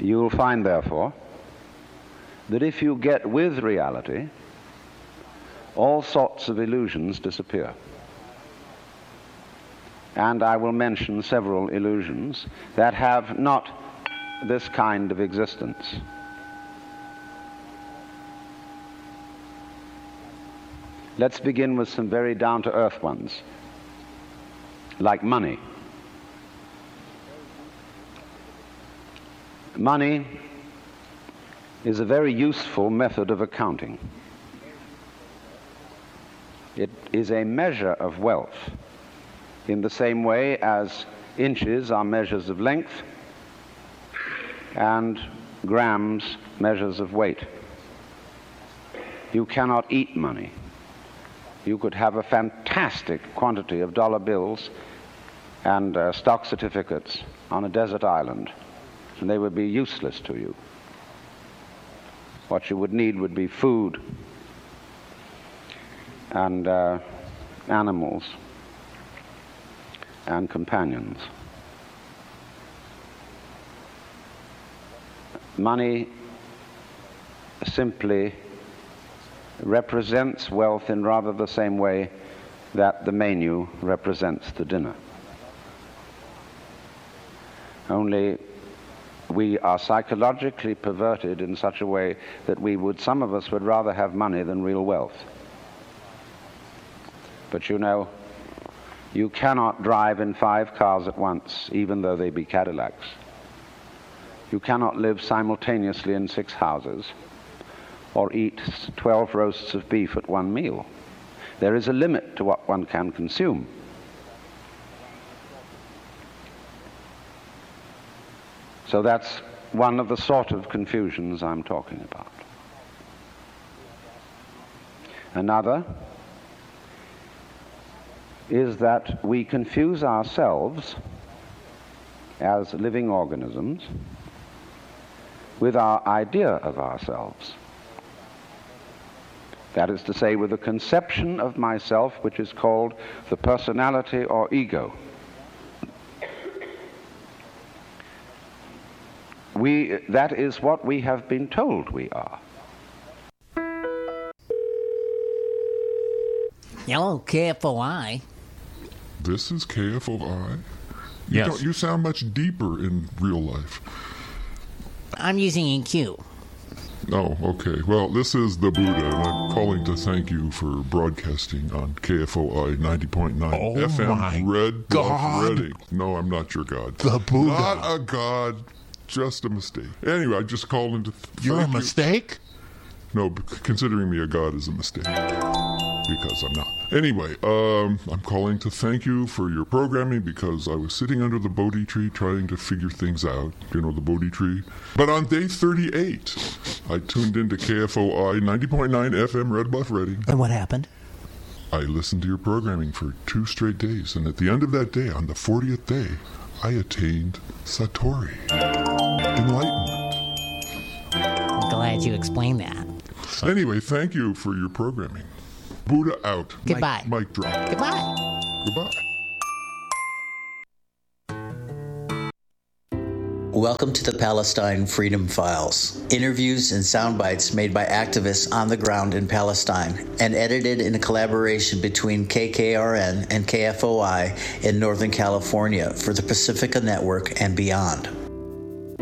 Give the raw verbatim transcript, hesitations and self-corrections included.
You'll find, therefore, that if you get with reality, all sorts of illusions disappear. And I will mention several illusions that have not this kind of existence. Let's begin with some very down-to-earth ones, like money. Money is a very useful method of accounting. It is a measure of wealth in the same way as inches are measures of length and grams measures of weight. You cannot eat money. You could have a fantastic quantity of dollar bills and uh, stock certificates on a desert island, and they would be useless to you. What you would need would be food and uh, animals and companions. Money simply represents wealth in rather the same way that the menu represents the dinner. Only we are psychologically perverted in such a way that we would, some of us would rather have money than real wealth. But you know, you cannot drive in five cars at once, even though they be Cadillacs. You cannot live simultaneously in six houses or eat twelve roasts of beef at one meal. There is a limit to what one can consume. So that's one of the sort of confusions I'm talking about. Another is that we confuse ourselves as living organisms with our idea of ourselves. That is to say, with a conception of myself which is called the personality or ego. We, that is what we have been told we are. Hello, K F O I. This is K F O I? You Yes. don't, you sound much deeper in real life. I'm using E Q. Oh, okay. Well, this is the Buddha, and I'm calling to thank you for broadcasting on K F O I ninety point nine Oh F M my Red God. Bluff Reading. No, I'm not your god. The Buddha. Not a god, just a mistake. Anyway, I just called in to th- You're a thank you. mistake? No, b- considering me a god is a mistake. Because I'm not. Anyway, um, I'm calling to thank you for your programming because I was sitting under the Bodhi tree trying to figure things out. You know, the Bodhi tree. But on day thirty-eight, I tuned into K F O I ninety point nine F M Red Bluff Reading. And what happened? I listened to your programming for two straight days, and at the end of that day, on the fortieth day, I attained Satori. Enlightenment. I'm glad you explained that. Anyway, thank you for your programming. Buddha out. Goodbye. Mic, mic drop. Goodbye. Goodbye. Welcome to the Palestine Freedom Files. Interviews and sound bites made by activists on the ground in Palestine and edited in a collaboration between K K R N and K F O I in Northern California for the Pacifica Network and beyond.